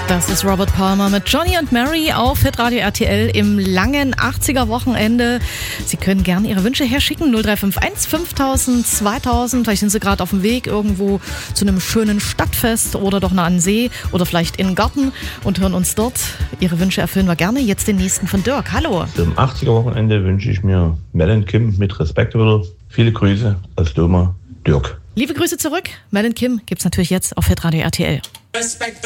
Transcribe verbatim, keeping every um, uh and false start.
Das ist Robert Palmer mit Johnny und Mary auf Hitradio R T L im langen achtziger-Wochenende. Sie können gerne Ihre Wünsche herschicken. null drei fünf eins fünftausend, zweitausend. Vielleicht sind Sie gerade auf dem Weg irgendwo zu einem schönen Stadtfest oder doch nah an den See oder vielleicht in den Garten und hören uns dort. Ihre Wünsche erfüllen wir gerne. Jetzt den nächsten von Dirk. Hallo. Zum achtziger-Wochenende wünsche ich mir Mel und Kim mit Respectable. Viele Grüße aus Doma, Dirk. Liebe Grüße zurück. Mel und Kim gibt's natürlich jetzt auf Hitradio R T L. Respect